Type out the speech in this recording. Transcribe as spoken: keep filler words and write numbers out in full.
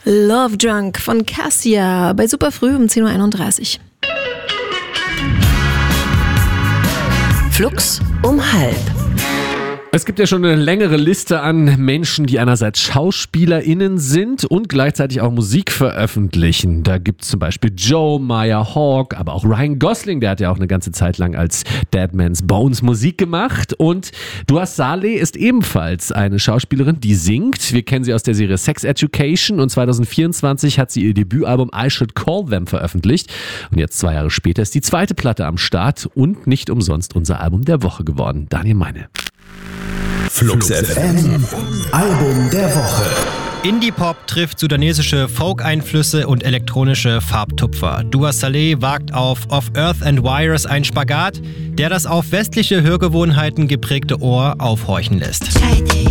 Love Drunk von Cassia bei Superfrüh um zehn Uhr einunddreißig. Flux um halb. Es gibt ja schon eine längere Liste an Menschen, die einerseits SchauspielerInnen sind und gleichzeitig auch Musik veröffentlichen. Da gibt es zum Beispiel Joe, Maya Hawke, aber auch Ryan Gosling, der hat ja auch eine ganze Zeit lang als Dead Man's Bones Musik gemacht. Und Dua Saleh ist ebenfalls eine Schauspielerin, die singt. Wir kennen sie aus der Serie Sex Education und zwanzig vierundzwanzig hat sie ihr Debütalbum I Should Call Them veröffentlicht. Und jetzt zwei Jahre später ist die zweite Platte am Start und nicht umsonst unser Album der Woche geworden. Daniel Meine. Flux F M, Album der Woche. Indie-Pop trifft sudanesische Folk-Einflüsse und elektronische Farbtupfer. Dua Saleh wagt auf Of Earth and Wires ein Spagat, der das auf westliche Hörgewohnheiten geprägte Ohr aufhorchen lässt.